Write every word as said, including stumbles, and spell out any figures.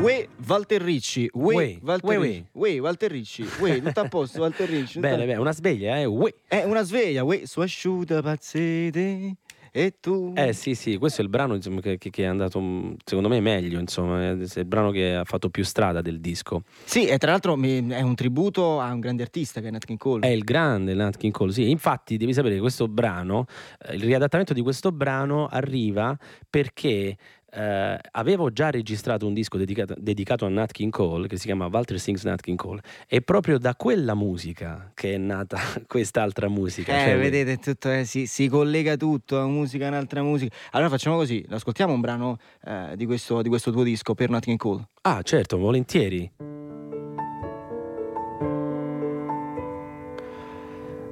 Uè, Walter Ricci, uè, Uè, Walter uè, Ricci, uè, Walter Ricci, uè, tutto a posto, Walter Ricci. tutto a- Bene, bene, una sveglia, eh? Uè. È una sveglia, uè, su asciuta pazzete, e tu... Eh sì, sì, questo è il brano insomma, che, che- che è andato mm, secondo me meglio, insomma, è il brano che ha fatto più strada del disco. Sì, e tra l'altro mi- è un tributo a un grande artista che è Nat King È Cole. il grande Nat King Cole, sì. Infatti devi sapere che questo brano, eh, il riadattamento di questo brano arriva perché eh, avevo già registrato un disco dedicato, dedicato a Nat King Cole che si chiama Walter Sings Nat King Cole, e proprio da quella musica che è nata quest'altra musica. Eh, cioè, vedete, tutto, eh, si, si collega tutto, una musica, un'altra musica. Allora facciamo così, ascoltiamo un brano eh, di questo, di questo tuo disco per Nat King Cole. Ah, certo, volentieri.